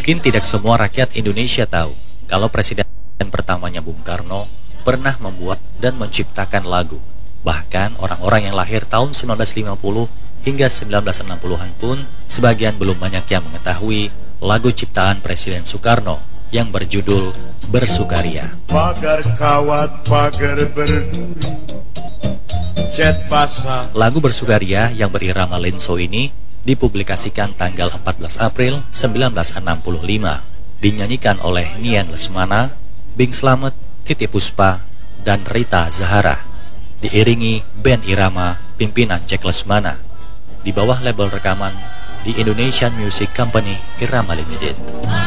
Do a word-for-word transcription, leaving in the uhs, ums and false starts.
Mungkin tidak semua rakyat Indonesia tahu kalau Presiden pertamanya Bung Karno pernah membuat dan menciptakan lagu. Bahkan orang-orang yang lahir tahun sembilan belas lima puluh hingga sembilan belas enam puluhan pun sebagian belum banyak yang mengetahui lagu ciptaan Presiden Soekarno yang berjudul Bersukaria. Pagar kawat, pagar berduri, jet basah. Lagu Bersukaria yang berirama lenso ini dipublikasikan tanggal empat belas April sembilan belas enam puluh lima. Dinyanyikan oleh Nian Lesmana, Bing Slamet, Titiek Puspa, dan Rita Zahara. Diiringi band irama pimpinan Jack Lesmana di bawah label rekaman di Indonesian Music Company Irama Limited.